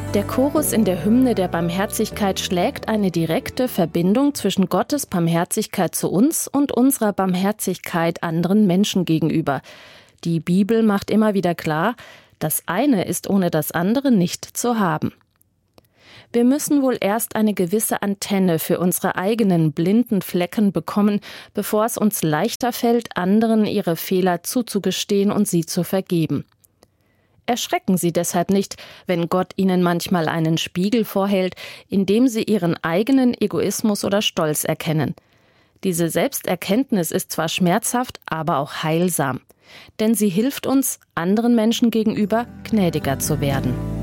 Der Chorus in der Hymne der Barmherzigkeit schlägt eine direkte Verbindung zwischen Gottes Barmherzigkeit zu uns und unserer Barmherzigkeit anderen Menschen gegenüber. Die Bibel macht immer wieder klar, das eine ist ohne das andere nicht zu haben. Wir müssen wohl erst eine gewisse Antenne für unsere eigenen blinden Flecken bekommen, bevor es uns leichter fällt, anderen ihre Fehler zuzugestehen und sie zu vergeben. Erschrecken Sie deshalb nicht, wenn Gott Ihnen manchmal einen Spiegel vorhält, in dem Sie Ihren eigenen Egoismus oder Stolz erkennen. Diese Selbsterkenntnis ist zwar schmerzhaft, aber auch heilsam, denn sie hilft uns, anderen Menschen gegenüber gnädiger zu werden.